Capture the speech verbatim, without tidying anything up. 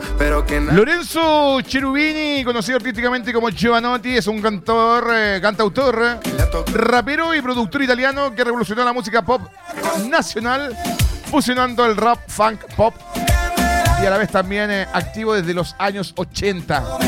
pero que na- Lorenzo Cherubini, conocido artísticamente como Giovanotti, es un cantor, eh, cantautor, rapero y productor italiano que revolucionó la música pop nacional, fusionando el rap, funk, pop y a la vez también eh, activo desde los años ochenta.